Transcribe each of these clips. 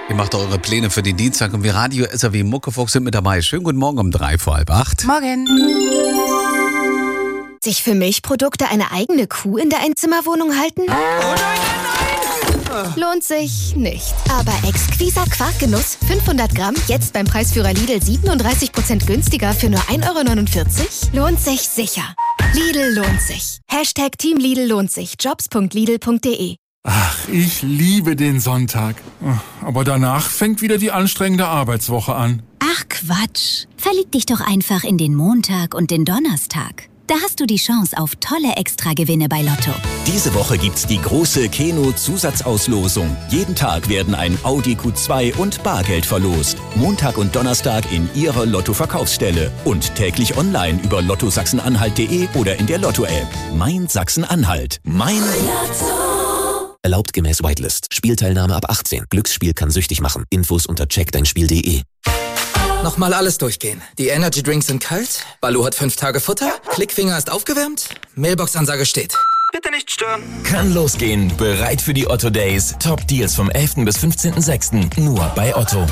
Ihr macht eure Pläne für den Dienstag und wir Radio SAW Muckefuchs sind mit dabei. Schönen guten Morgen um 7:45. Morgen. Sich für Milchprodukte eine eigene Kuh in der Einzimmerwohnung halten? Oh nein! Lohnt sich nicht. Aber exquiser Quarkgenuss, 500 Gramm, jetzt beim Preisführer Lidl 37% günstiger für nur 1,49 €? Lohnt sich sicher. Lidl lohnt sich. #Team Lidl lohnt sich. Jobs.lidl.de. Ach, ich liebe den Sonntag. Aber danach fängt wieder die anstrengende Arbeitswoche an. Ach Quatsch. Verlieb dich doch einfach in den Montag und den Donnerstag. Da hast du die Chance auf tolle Extragewinne bei Lotto. Diese Woche gibt's die große Keno-Zusatzauslosung. Jeden Tag werden ein Audi Q2 und Bargeld verlost. Montag und Donnerstag in Ihrer Lotto-Verkaufsstelle. Und täglich online über lottosachsen-anhalt.de oder in der Lotto-App. Mein Sachsen-Anhalt. Mein Lotto. Erlaubt gemäß Whitelist. Spielteilnahme ab 18. Glücksspiel kann süchtig machen. Infos unter checkdeinspiel.de. Nochmal alles durchgehen. Die Energy Drinks sind kalt, Baloo hat 5 Tage Futter, Klickfinger ist aufgewärmt, Mailbox-Ansage steht. Bitte nicht stören. Kann losgehen. Bereit für die Otto Days. Top Deals vom 11. bis 15.06. Nur bei Otto.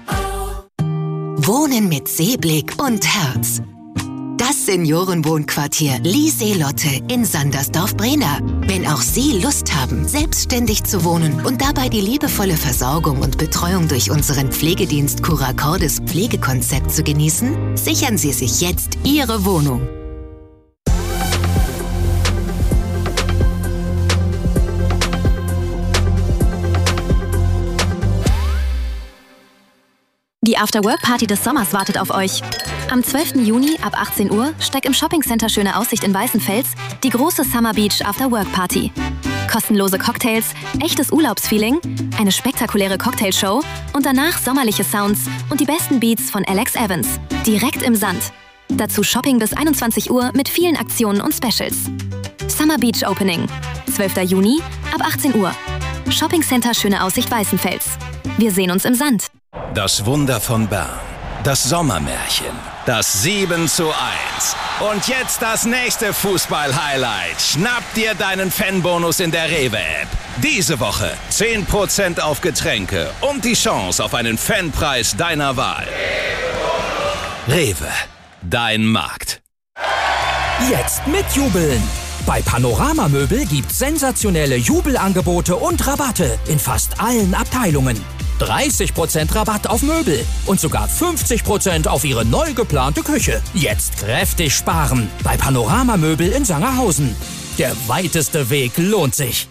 Wohnen mit Seeblick und Herz. Das Seniorenwohnquartier Lieseelotte in Sandersdorf-Brena. Wenn auch Sie Lust haben, selbstständig zu wohnen und dabei die liebevolle Versorgung und Betreuung durch unseren Pflegedienst Curacordes Pflegekonzept zu genießen, sichern Sie sich jetzt Ihre Wohnung. Die After-Work-Party des Sommers wartet auf euch. Am 12. Juni ab 18 Uhr steigt im Shoppingcenter Schöne Aussicht in Weißenfels die große Summer Beach After-Work-Party. Kostenlose Cocktails, echtes Urlaubsfeeling, eine spektakuläre Cocktailshow und danach sommerliche Sounds und die besten Beats von Alex Evans. Direkt im Sand. Dazu Shopping bis 21 Uhr mit vielen Aktionen und Specials. Summer Beach Opening. 12. Juni ab 18 Uhr. Shoppingcenter Schöne Aussicht Weißenfels. Wir sehen uns im Sand. Das Wunder von Bern. Das Sommermärchen. Das 7:1. Und jetzt das nächste Fußball-Highlight. Schnapp dir deinen Fanbonus in der Rewe-App. Diese Woche 10% auf Getränke und die Chance auf einen Fanpreis deiner Wahl. Rewe. Dein Markt. Jetzt mitjubeln! Bei Panorama Möbel gibt's sensationelle Jubelangebote und Rabatte in fast allen Abteilungen. 30% Rabatt auf Möbel und sogar 50% auf Ihre neu geplante Küche. Jetzt kräftig sparen bei Panorama Möbel in Sangerhausen. Der weiteste Weg lohnt sich.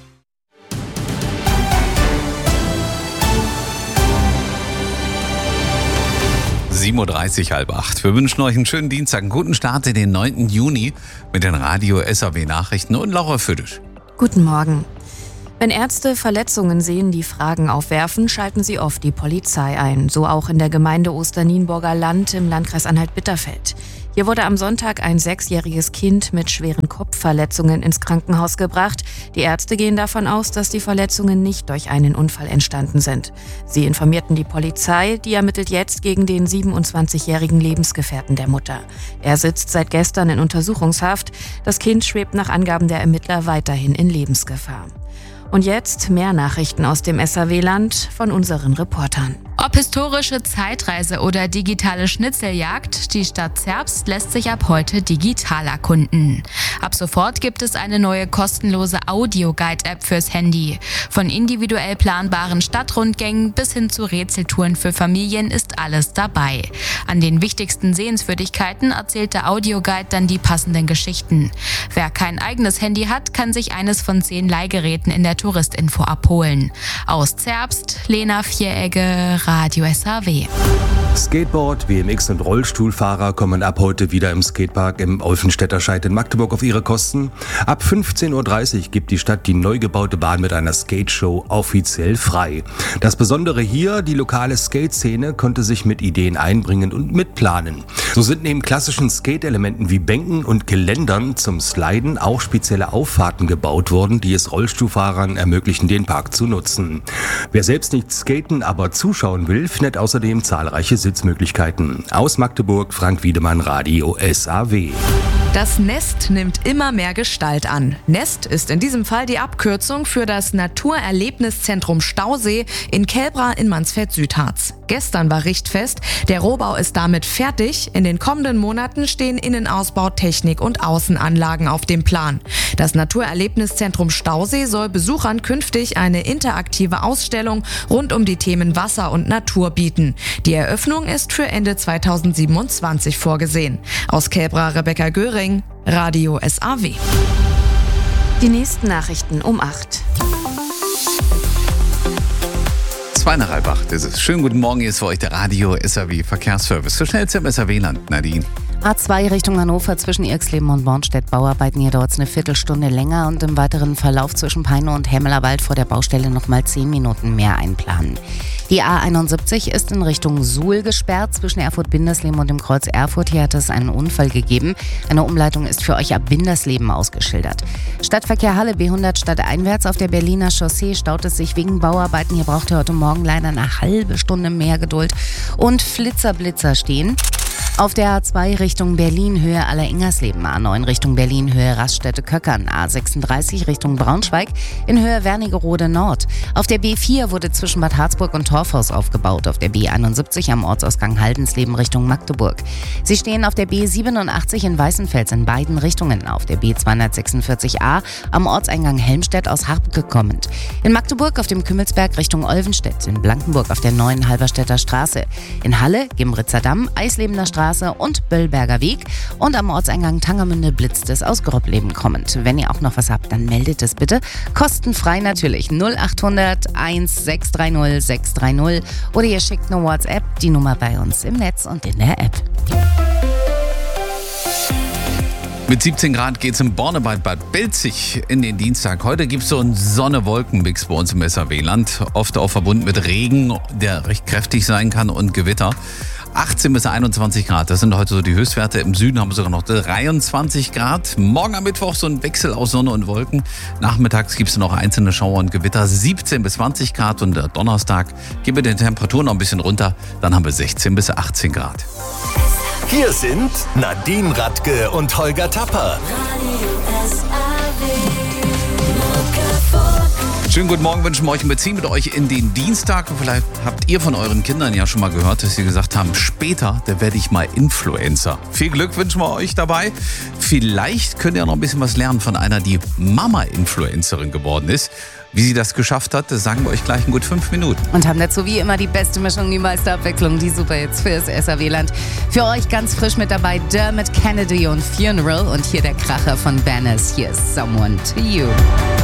(7:30, 7:30. Wir wünschen euch einen schönen Dienstag, einen guten Start in den 9. Juni mit den Radio SAW Nachrichten und Laura Füdisch. Guten Morgen. Wenn Ärzte Verletzungen sehen, die Fragen aufwerfen, schalten sie oft die Polizei ein. So auch in der Gemeinde Osternienburger Land im Landkreis Anhalt-Bitterfeld. Hier wurde am Sonntag ein 6-jähriges Kind mit schweren Kopfverletzungen ins Krankenhaus gebracht. Die Ärzte gehen davon aus, dass die Verletzungen nicht durch einen Unfall entstanden sind. Sie informierten die Polizei, die ermittelt jetzt gegen den 27-jährigen Lebensgefährten der Mutter. Er sitzt seit gestern in Untersuchungshaft. Das Kind schwebt nach Angaben der Ermittler weiterhin in Lebensgefahr. Und jetzt mehr Nachrichten aus dem SAW-Land von unseren Reportern. Ob historische Zeitreise oder digitale Schnitzeljagd, die Stadt Zerbst lässt sich ab heute digital erkunden. Ab sofort gibt es eine neue kostenlose Audio-Guide-App fürs Handy. Von individuell planbaren Stadtrundgängen bis hin zu Rätseltouren für Familien ist alles dabei. An den wichtigsten Sehenswürdigkeiten erzählt der Audio-Guide dann die passenden Geschichten. Wer kein eigenes Handy hat, kann sich eines von 10 Leihgeräten in der Touristinfo abholen. Aus Zerbst, Lena Vieregge, Radio SAW. Skateboard, BMX und Rollstuhlfahrer kommen ab heute wieder im Skatepark im Olfenstädter Scheid in Magdeburg auf ihre Kosten. Ab 15:30 Uhr gibt die Stadt die neu gebaute Bahn mit einer Skateshow offiziell frei. Das Besondere hier, die lokale Skate-Szene konnte sich mit Ideen einbringen und mitplanen. So sind neben klassischen Skate-Elementen wie Bänken und Geländern zum Sliden auch spezielle Auffahrten gebaut worden, die es Rollstuhlfahrern ermöglichen, den Park zu nutzen. Wer selbst nicht skaten, aber zuschauen will, findet außerdem zahlreiche Sitzmöglichkeiten. Aus Magdeburg, Frank Wiedemann, Radio SAW. Das Nest nimmt immer mehr Gestalt an. Nest ist in diesem Fall die Abkürzung für das Naturerlebniszentrum Stausee in Kelbra in Mansfeld-Südharz. Gestern war richtfest, der Rohbau ist damit fertig. In den kommenden Monaten stehen Innenausbau, Technik und Außenanlagen auf dem Plan. Das Naturerlebniszentrum Stausee soll Besuchern künftig eine interaktive Ausstellung rund um die Themen Wasser und Natur bieten. Die Eröffnung ist für Ende 2027 vorgesehen. Aus Kelbra Rebecca Göring, Radio SAW. Die nächsten Nachrichten um 8. 7:45 ist es. Schönen guten Morgen, hier ist für euch der Radio SAW Verkehrsservice. So schnell zum SAW-Land, Nadine. A2 Richtung Hannover zwischen Irxleben und Bornstedt. Bauarbeiten, hier dauert es eine Viertelstunde länger und im weiteren Verlauf zwischen Peine und Hemmelerwald vor der Baustelle nochmal 10 Minuten mehr einplanen. Die A71 ist in Richtung Suhl gesperrt zwischen Erfurt-Bindersleben und dem Kreuz Erfurt. Hier hat es einen Unfall gegeben. Eine Umleitung ist für euch ab Bindersleben ausgeschildert. Stadtverkehr Halle B100 stadteinwärts auf der Berliner Chaussee staut es sich wegen Bauarbeiten. Hier braucht ihr heute Morgen leider eine halbe Stunde mehr Geduld. Und Flitzer stehen. Auf der A2 Richtung Berlin, Höhe Aller-Ingersleben, A9 Richtung Berlin, Höhe Raststätte-Köckern, A36 Richtung Braunschweig, in Höhe Wernigerode Nord. Auf der B4 wurde zwischen Bad Harzburg und Torfhaus aufgebaut, auf der B71 am Ortsausgang Haldensleben Richtung Magdeburg. Sie stehen auf der B87 in Weißenfels in beiden Richtungen, auf der B246a am Ortseingang Helmstedt aus Harbke kommend. In Magdeburg auf dem Kümmelsberg Richtung Olvenstedt, in Blankenburg auf der neuen Halberstädter Straße. In Halle, Gimbritzer Damm, Eislebener Straße und Böllberger Weg und am Ortseingang Tangermünde blitzt es aus Grobbleben kommend. Wenn ihr auch noch was habt, dann meldet es bitte. Kostenfrei natürlich 0800 1630 630 oder ihr schickt eine WhatsApp, die Nummer bei uns im Netz und in der App. Mit 17 Grad geht es in Borne bei Bad Belzig in den Dienstag. Heute gibt es so einen Sonne-Wolken-Mix bei uns im SAW-Land. Oft auch verbunden mit Regen, der recht kräftig sein kann und Gewitter. 18 bis 21 Grad, das sind heute so die Höchstwerte. Im Süden haben wir sogar noch 23 Grad. Morgen am Mittwoch so ein Wechsel aus Sonne und Wolken. Nachmittags gibt es noch einzelne Schauer und Gewitter. 17 bis 20 Grad und Donnerstag gehen wir die Temperatur noch ein bisschen runter. Dann haben wir 16 bis 18 Grad. Hier sind Nadine Radke und Holger Tapper. Schönen guten Morgen wünschen wir euch und wir ziehen mit euch in den Dienstag. Und vielleicht habt ihr von euren Kindern ja schon mal gehört, dass sie gesagt haben, später, da werde ich mal Influencer. Viel Glück wünschen wir euch dabei. Vielleicht könnt ihr noch ein bisschen was lernen von einer, die Mama-Influencerin geworden ist. Wie sie das geschafft hat, das sagen wir euch gleich in gut 5 Minuten. Und haben dazu wie immer die beste Mischung, die meiste Abwechslung, die Superhits fürs SAW-Land. Für euch ganz frisch mit dabei Dermot Kennedy und Funeral und hier der Kracher von Banners. Hier ist Someone to You.